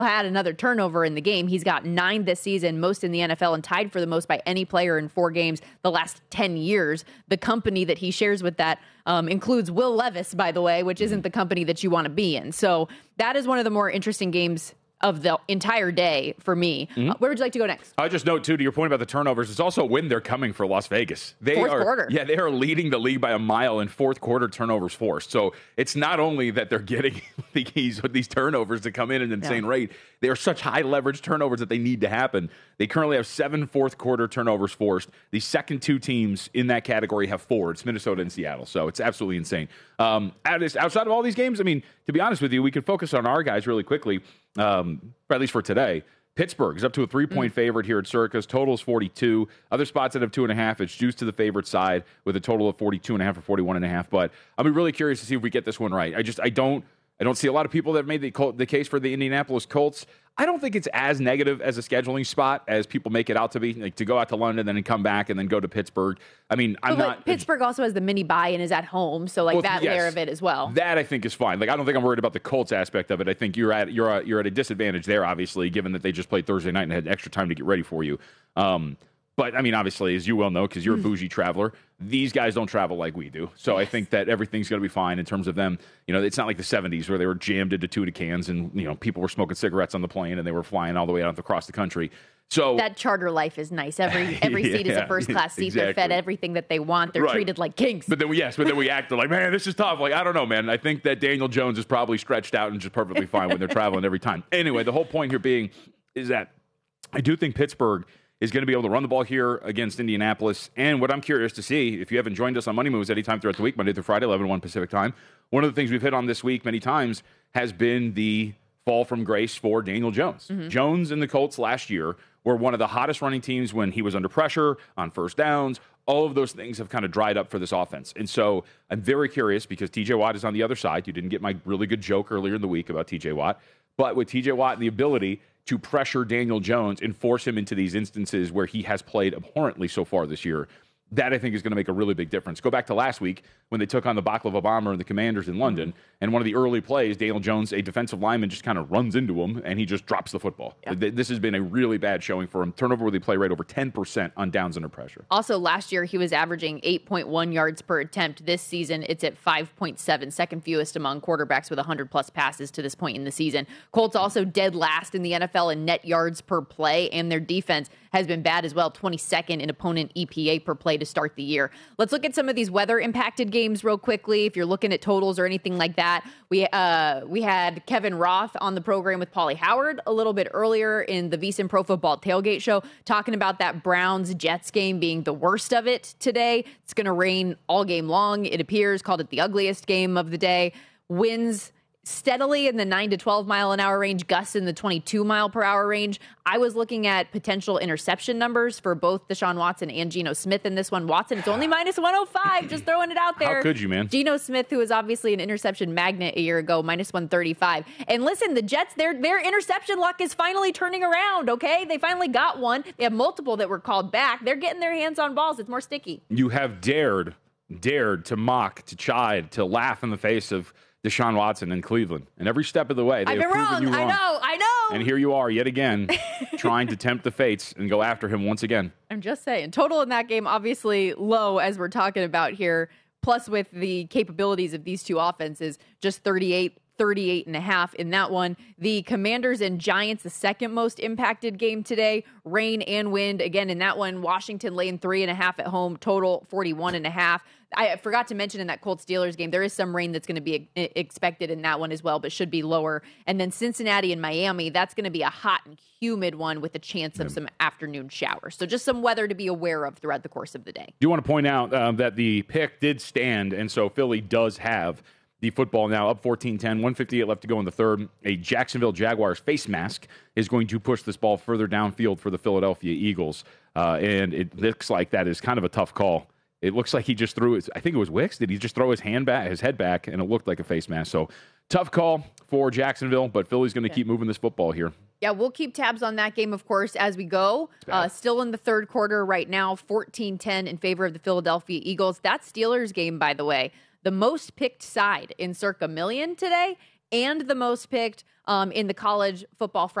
had another turnover in the game. He's got 9 this season, most in the NFL, and tied for the most by any player in 4 games the last 10 years. The company that he shares with that includes Will Levis, by the way, which isn't the company that you want to be in. So that is one of the more interesting games of the entire day for me. Where would you like to go next? I just note, too, to your point about the turnovers, it's also when they're coming for Las Vegas. Fourth quarter. Yeah, they are leading the league by a mile in fourth quarter turnovers forced. So it's not only that they're getting these turnovers to come in at an insane rate, they are such high leverage turnovers that they need to happen. They currently have 7 fourth quarter turnovers forced. The second 2 teams in that category have 4. It's Minnesota and Seattle. So it's absolutely insane. Outside of all these games, I mean, to be honest with you, we can focus on our guys really quickly. At least for today. Pittsburgh is up to a 3-point favorite here at Circus. Total is 42. Other spots that have 2.5. It's juiced to the favorite side with a total of 42.5 or 41.5. But I'll be really curious to see if we get this one right. I don't see a lot of people that have made the case for the Indianapolis Colts. I don't think it's as negative as a scheduling spot as people make it out to be. Like to go out to London and then come back and then go to Pittsburgh. I mean, Pittsburgh also has the mini bye and is at home, so layer of it as well. That I think is fine. Like I don't think I'm worried about the Colts aspect of it. I think you're at a disadvantage there, obviously, given that they just played Thursday night and had extra time to get ready for you. But, I mean, obviously, as you well know, because you're a bougie traveler, these guys don't travel like we do. So I think that everything's going to be fine in terms of them. You know, it's not like the 70s where they were jammed into Tuda cans and, you know, people were smoking cigarettes on the plane and they were flying all the way out across the country. So that charter life is nice. Every seat is a first-class seat. Exactly. They're fed everything that they want. They're treated like kings. But then we act like, man, this is tough. Like, I don't know, man. I think that Daniel Jones is probably stretched out and just perfectly fine when they're traveling every time. Anyway, the whole point here being is that I do think Pittsburgh is going to be able to run the ball here against Indianapolis. And what I'm curious to see, if you haven't joined us on Money Moves anytime throughout the week, Monday through Friday, 11 to 1 Pacific time, one of the things we've hit on this week many times has been the fall from grace for Daniel Jones. Jones and the Colts last year were one of the hottest running teams when he was under pressure, on first downs. All of those things have kind of dried up for this offense. And so I'm very curious because TJ Watt is on the other side. You didn't get my really good joke earlier in the week about TJ Watt. But with TJ Watt and the ability to pressure Daniel Jones and force him into these instances where he has played abhorrently so far this year, that I think is going to make a really big difference. Go back to last week when they took on the Baklava Bomber and the Commanders in London, and one of the early plays, Daniel Jones, a defensive lineman, just kind of runs into him, and he just drops the football. Yep. This has been a really bad showing for him. Turnover worthy play rate over 10% on downs under pressure. Also, last year he was averaging 8.1 yards per attempt. This season, it's at 5.7, second fewest among quarterbacks with 100-plus passes to this point in the season. Colts also dead last in the NFL in net yards per play, and their defense has been bad as well, 22nd in opponent EPA per play to start the year. Let's look at some of these weather-impacted games real quickly. If you're looking at totals or anything like that, we had Kevin Roth on the program with Paulie Howard a little bit earlier in the VSiN Pro Football Tailgate Show, talking about that Browns-Jets game being the worst of it today. It's going to rain all game long, it appears, called it the ugliest game of the day. Winds steadily in the 9 to 12 mile an hour range, gusts in the 22 mile per hour range. I was looking at potential interception numbers for both Deshaun Watson and Geno Smith in this one. Watson, it's only minus 105, just throwing it out there. How could you, man? Geno Smith, who was obviously an interception magnet a year ago, minus 135. And listen, the Jets, their interception luck is finally turning around, okay? They finally got one. They have multiple that were called back. They're getting their hands on balls. It's more sticky. You have dared to mock, to chide, to laugh in the face of Deshaun Watson in Cleveland. And every step of the way, they have proven you wrong. I know. And here you are yet again trying to tempt the fates and go after him once again. I'm just saying. Total in that game, obviously low as we're talking about here. Plus with the capabilities of these two offenses, just 38.5 in that one. The Commanders and Giants, the second most impacted game today. Rain and wind. Again, in that one, Washington laying 3.5 at home. Total 41.5. I forgot to mention in that Colts-Steelers game, there is some rain that's going to be expected in that one as well, but should be lower. And then Cincinnati and Miami, that's going to be a hot and humid one with a chance of some afternoon showers. So just some weather to be aware of throughout the course of the day. Do you want to point out that the pick did stand, and so Philly does have the football now up 14-10, 158 left to go in the third. A Jacksonville Jaguars face mask is going to push this ball further downfield for the Philadelphia Eagles. And it looks like that is kind of a tough call. It looks like he just threw it. I think it was Wicks. Did he just throw his head back, and it looked like a face mask? So tough call for Jacksonville, but Philly's going to keep moving this football here. Yeah, we'll keep tabs on that game, of course, as we go. Still in the third quarter right now, 14-10 in favor of the Philadelphia Eagles. That Steelers game, by the way, the most picked side in circa million today, and the most picked in the college football